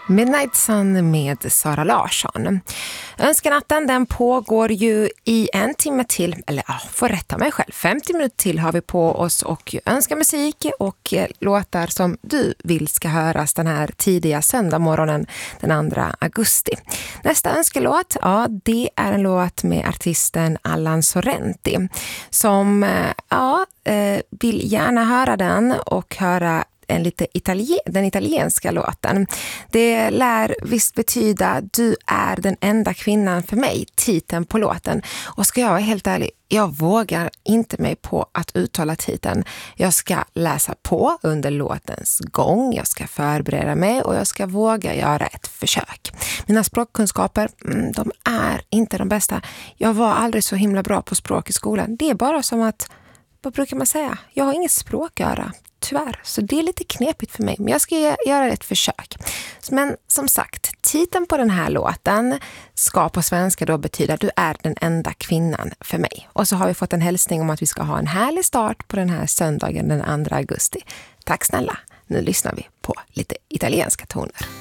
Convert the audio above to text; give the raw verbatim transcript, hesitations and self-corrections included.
Midnight Sun med Sara Larsson. Önskanatten den pågår ju i en timme till, eller ja, får rätta mig själv. femtio minuter till har vi på oss och önska musik och låtar som du vill ska höras den här tidiga söndagmorgonen den andra augusti. Nästa önskelåt, ja det är en låt med artisten Allan Sorrenti som ja, vill gärna höra den och höra en lite italien, den italienska låten. Det lär visst betyda Du är den enda kvinnan för mig, titeln på låten. Och ska jag vara helt ärlig, jag vågar inte mig på att uttala titeln. Jag ska läsa på under låtens gång, jag ska förbereda mig och jag ska våga göra ett försök. Mina språkkunskaper, de är inte de bästa. Jag var aldrig så himla bra på språk i skolan. Det är bara som att, vad brukar man säga? Jag har inget språköra. Tyvärr, så det är lite knepigt för mig. Men jag ska göra ett försök. Men som sagt, titeln på den här låten ska på svenska då betyda Du är den enda kvinnan för mig. Och så har vi fått en hälsning om att vi ska ha en härlig start på den här söndagen den andra augusti. Tack snälla, nu lyssnar vi på lite italienska toner.